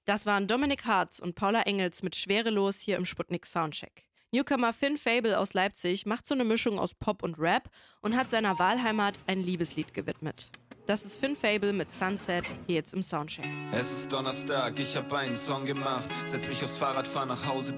Das waren Dominik Hartz und Paula Engels mit Schwerelos hier im Sputnik Soundcheck. Newcomer Finn Fable aus Leipzig macht so eine Mischung aus Pop und Rap und hat seiner Wahlheimat ein Liebeslied gewidmet. Das ist Finn Fable mit Sunset, hier jetzt im Soundcheck. Es ist Donnerstag, ich hab einen Song gemacht. Setz mich aufs Fahrrad, fahr nach Hause.